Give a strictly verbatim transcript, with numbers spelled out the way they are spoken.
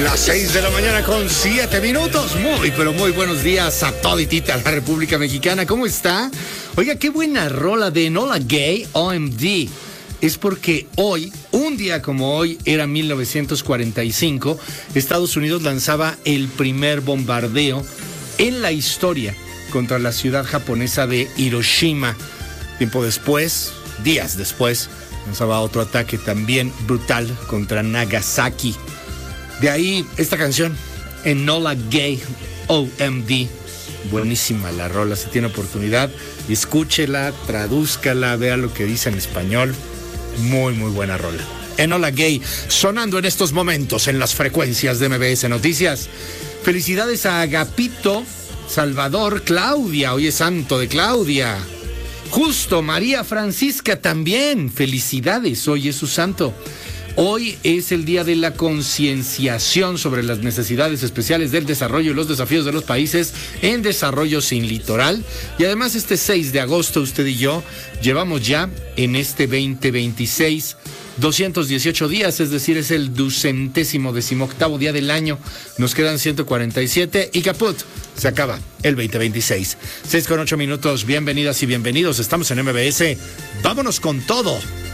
Las seis de la mañana con siete minutos. Muy, pero muy buenos días a toditita la República Mexicana. ¿Cómo está? Oiga, qué buena rola de Enola Gay, O M D. Es porque hoy, un día como hoy, era mil novecientos cuarenta y cinco, Estados Unidos lanzaba el primer bombardeo en la historia contra la ciudad japonesa de Hiroshima. Tiempo después, días después, lanzaba otro ataque también brutal contra Nagasaki. De ahí esta canción, Enola Gay, O M D. Buenísima la rola, si tiene oportunidad, escúchela, tradúzcala, vea lo que dice en español. Muy, muy buena rola. Enola Gay, sonando en estos momentos en las frecuencias de M B S Noticias. Felicidades a Agapito, Salvador, Claudia, hoy es santo de Claudia. Justo, María Francisca también, felicidades, hoy es su santo. Hoy es el día de la concienciación sobre las necesidades especiales del desarrollo y los desafíos de los países en desarrollo sin litoral. Y además este seis de agosto usted y yo llevamos ya en este veinte veintiséis doscientos dieciocho días, es decir, es el ducentésimo decimoctavo día del año. Nos quedan ciento cuarenta y siete y caput, se acaba el veinte veintiséis. seis con ocho minutos, bienvenidas y bienvenidos, estamos en M B S. Vámonos con todo.